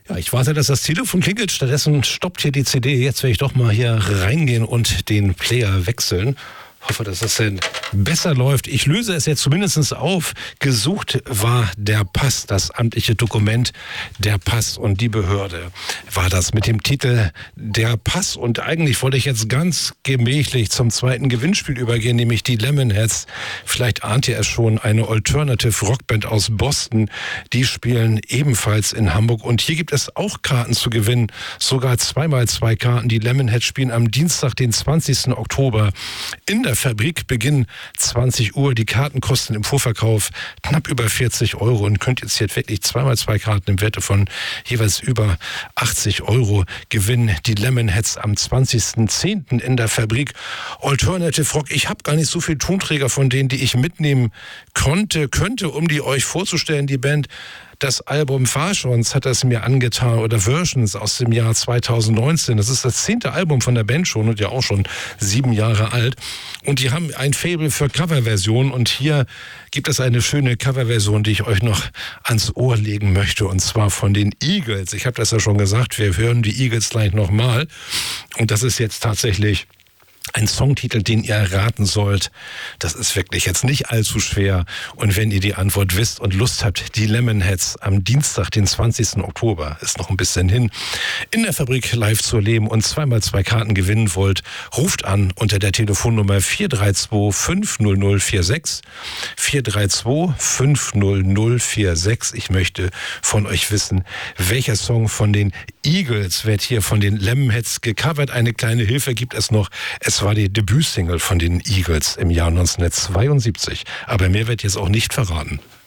Ja, ich warte, dass das Telefon klingelt. Stattdessen stoppt hier die CD. Jetzt werde ich doch mal hier reingehen und den Player wechseln. Hoffe, dass das denn besser läuft. Ich löse es jetzt zumindest auf. Gesucht war der Pass, das amtliche Dokument, der Pass, und die Behörde war das mit dem Titel Der Pass. Und eigentlich wollte ich jetzt ganz gemächlich zum zweiten Gewinnspiel übergehen, nämlich die Lemonheads. Vielleicht ahnt ihr es schon, eine Alternative Rockband aus Boston. Die spielen ebenfalls in Hamburg. Und hier gibt es auch Karten zu gewinnen. Sogar 2x2 Karten. Die Lemonheads spielen am Dienstag, den 20. Oktober in der Fabrik, Beginn 20 Uhr. Die Karten kosten im Vorverkauf knapp über 40 Euro und könnt jetzt hier wirklich 2x2 Karten im Werte von jeweils über 80 Euro gewinnen. Die Lemonheads am 20.10. in der Fabrik. Alternative Rock. Ich habe gar nicht so viele Tonträger von denen, die ich mitnehmen könnte, um die euch vorzustellen. Die Band, das Album Versions hat es mir angetan, oder Versions aus dem Jahr 2019. Das ist das 10. Album von der Band schon und ja auch schon 7 Jahre alt. Und die haben ein Faible für Coverversionen, und hier gibt es eine schöne Coverversion, die ich euch noch ans Ohr legen möchte, und zwar von den Eagles. Ich habe das ja schon gesagt, wir hören die Eagles gleich nochmal, und das ist jetzt tatsächlich ein Songtitel, den ihr erraten sollt. Das ist wirklich jetzt nicht allzu schwer. Und wenn ihr die Antwort wisst und Lust habt, die Lemonheads am Dienstag, den 20. Oktober, ist noch ein bisschen hin, in der Fabrik live zu erleben und 2x2 Karten gewinnen wollt, ruft an unter der Telefonnummer 432 50046. 432 50046. Ich möchte von euch wissen, welcher Song von den Eagles wird hier von den Lemonheads gecovert. Eine kleine Hilfe gibt es noch. Es war die Debütsingle von den Eagles im Jahr 1972. Aber mehr wird jetzt auch nicht verraten.